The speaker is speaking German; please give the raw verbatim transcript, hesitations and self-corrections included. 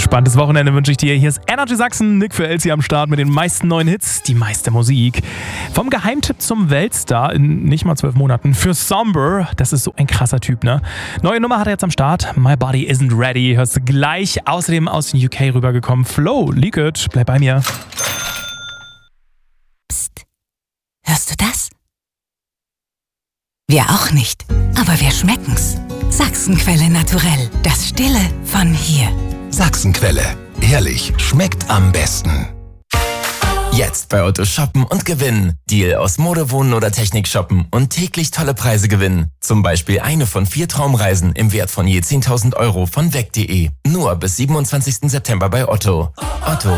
Entspanntes Wochenende wünsche ich dir. Hier ist Energy Sachsen, Nick für Elsie am Start mit den meisten neuen Hits, die meiste Musik. Vom Geheimtipp zum Weltstar in nicht mal zwölf Monaten für Somber. Das ist so ein krasser Typ, ne? Neue Nummer hat er jetzt am Start. My Body Isn't Ready. Hörst du gleich. Außerdem aus den U K rübergekommen. Flow, Leakage, bleib bei mir. Psst. Hörst du das? Wir auch nicht, aber wir schmecken's. Sachsenquelle Naturell, das Stille von hier. Sachsenquelle, ehrlich, schmeckt am besten. Jetzt bei Otto shoppen und gewinnen. Deal aus Mode, Wohnen oder Technik shoppen und täglich tolle Preise gewinnen. Zum Beispiel eine von vier Traumreisen im Wert von je zehntausend Euro von weg punkt de. Nur bis siebenundzwanzigsten September bei Otto. Otto.